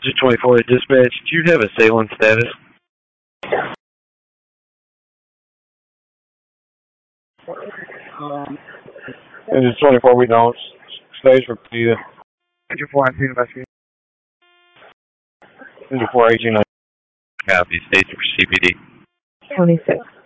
Just 24 at dispatch. Do you have assailant status? It's 24, we don't. Stage for Peter. 24, I see investigation. 24, 18. Copy. Station for CPD. 26.